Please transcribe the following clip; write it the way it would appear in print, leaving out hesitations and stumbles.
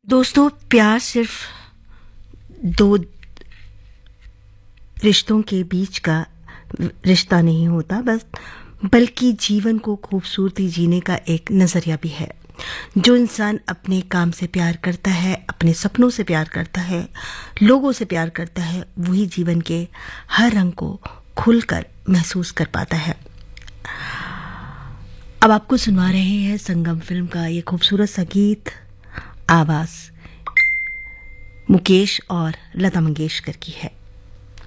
दोस्तों, प्यार सिर्फ दो रिश्तों के बीच का रिश्ता नहीं होता बल्कि जीवन को खूबसूरती जीने का एक नजरिया भी है। जो इंसान अपने काम से प्यार करता है, अपने सपनों से प्यार करता है, लोगों से प्यार करता है, वही जीवन के हर रंग को खुलकर महसूस कर पाता है। अब आपको सुनवा रहे हैं संगम फिल्म का ये खूबसूरत सा गीत। आवाज मुकेश और लता मंगेशकर की है।